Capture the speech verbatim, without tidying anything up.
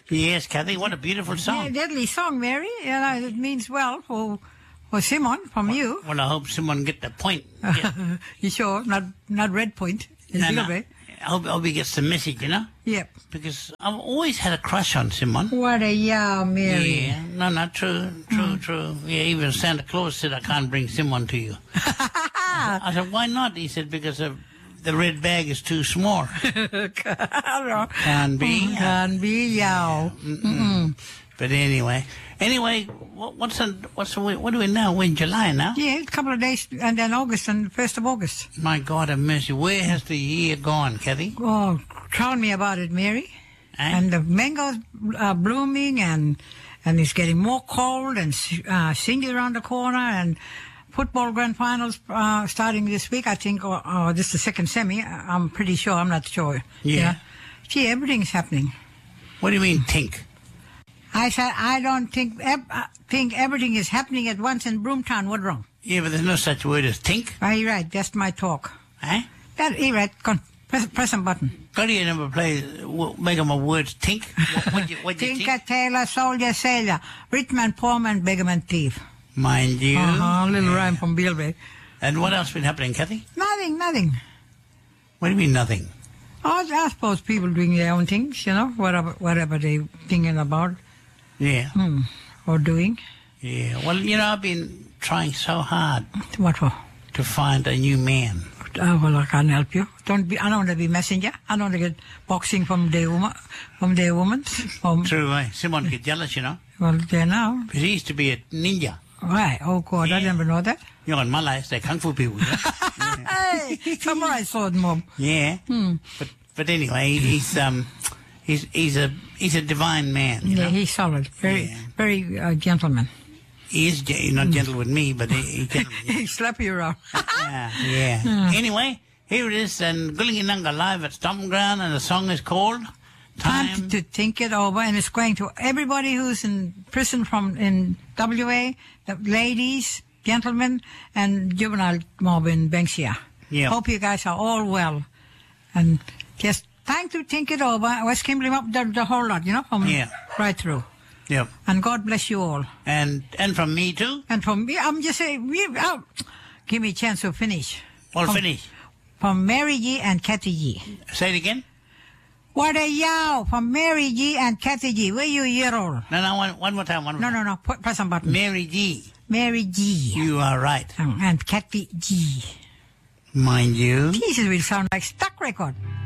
Yes, Kathy, what a beautiful song. Yeah, deadly song, Mary. Yeah, it means well for for Simon from well, you. Well, I hope someone get the point. Yeah. You sure? Not not red point. No, no. I hope, I hope he gets the message, you know? Yep. Because I've always had a crush on Simon. What a yeah, Mary. Yeah, no, not true, true, mm. true. Yeah, even Santa Claus said, I can't bring Simon to you. I said, why not? He said, because of the red bag is too small. Can be. Can be, yeah. Mm -mm. But anyway, anyway, what, what's the, what's the, what do we know? We're in July now. Yeah, a couple of days, and then August, and first of August. My God have mercy, where has the year gone, Kathy? Oh, tell me about it, Mary. Eh? And the mangoes are blooming, and and it's getting more cold, and uh, Cindy around the corner, and football grand finals uh, starting this week, I think, or, or this is the second semi. I'm pretty sure. I'm not sure. Yeah. yeah. Gee, everything's happening. What do you mean, think? I said I don't think uh, think everything is happening at once in Broomtown. What's wrong? Yeah, but there's no such word as think. Oh, you're right. That's my talk. Eh? That, you're right. Go on. Press, press some button. God, you never play, make them a words think? What, what you, what you Tinker, think? Tailor, soldier, sailor, rich man, poor man, beggar man, thief. Mind you. Uh-huh, a little yeah. rhyme from Bilby. And what else been happening, Kathy? Nothing, nothing. What do you mean, nothing? Oh, I suppose people doing their own things, you know, whatever, whatever they're thinking about. Yeah. Hmm. Or doing. Yeah. Well, you know, I've been trying so hard. What for? To find a new man. Oh, well, I can't help you. Don't be. I don't want to be messenger. I don't want to get boxing from the woman, from the woman. From True, eh? Someone get jealous, you know. Well, there now. Because he used to be a ninja. Right. Oh God, yeah. I never know that. You know, in my life, they're kung fu people. You know? Yeah. Hey, samurai sword mob. Yeah. Hmm. But but anyway, he's um, he's he's a he's a divine man. You yeah, know? He's solid. Very yeah. very uh, gentleman. He is he's not gentle with me, but he, he's gentleman. Yeah. He slap you around. yeah, yeah. Mm. Anyway, here it is, and Gullingananga live at Stomping Ground, and the song is called Time, Time to Think It Over, and it's going to everybody who's in prison from in W A, the ladies, gentlemen, and juvenile mob in Banksia. Yeah. Hope you guys are all well, and just time to think it over. West Kimberley up the, the whole lot, you know, from yeah. right through. Yep. And God bless you all. And and from me too? And from me, I'm just saying, we, oh, give me a chance to finish. Well, from, finish. From Mary G and Kathy G. Say it again. What a yow from Mary G and Kathy G. Where you year old? No, no, one, one more time, one more no, time. No, no, no, press some button. Mary G. Mary G. You are right. Um, and Kathy G. Mind you. Jesus will sound like stuck record.